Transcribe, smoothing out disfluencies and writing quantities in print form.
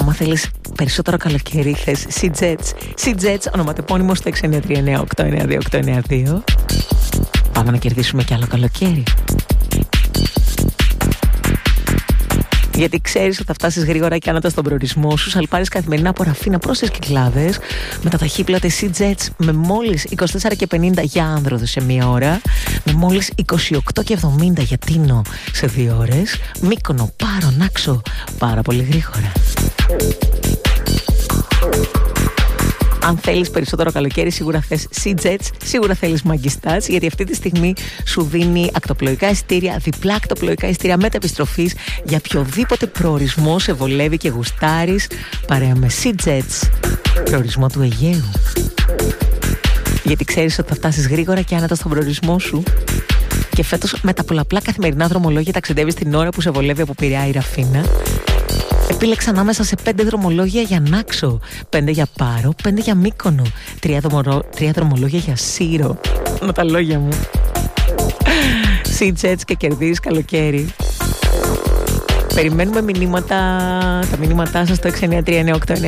Άμα θέλεις περισσότερο καλοκαίρι, θες Sea-Jets, ονοματεπώνυμο στο 693-989-2892. Πάμε να κερδίσουμε κι άλλο καλοκαίρι. Γιατί ξέρεις ότι θα φτάσεις γρήγορα και άνετα στον προορισμό σου. Σαλπάρεις καθημερινά από Ραφίνα προς τις Κυκλάδες με τα ταχύπλατες Sea-Jets με μόλις 24,50 για Άνδροδο σε μία ώρα, με μόλις 28,70 για Τίνο σε 2 ώρες. Μύκονο, Πάρο, Νάξο, πάρα πολύ γρήγορα. Αν θέλεις περισσότερο καλοκαίρι, σίγουρα θες Sea-Jets, σίγουρα θέλεις Μαγκιστάτς, γιατί αυτή τη στιγμή σου δίνει ακτοπλοϊκά εισιτήρια, διπλά ακτοπλοϊκά εισιτήρια μεταεπιστροφής για οποιοδήποτε προορισμό σε βολεύει και γουστάρεις, παρέα με Sea-Jets, προορισμό του Αιγαίου. Γιατί ξέρεις ότι θα φτάσεις γρήγορα και άνετα στον προορισμό σου. Και φέτος με τα πολλαπλά καθημερινά δρομολόγια ταξιδεύεις την ώρα που σε βολεύει από Πειραιά ή Ραφίνα. Επίλεξα ανάμεσα σε 5 δρομολόγια για Νάξο, 5 για Πάρο, 5 για Μύκονο, 3 δρομολόγια για Σύρο. Με τα λόγια μου. Sea-Jets και κερδίζεις καλοκαίρι. Περιμένουμε μηνύματα, τα μηνύματά σας στο 693-989.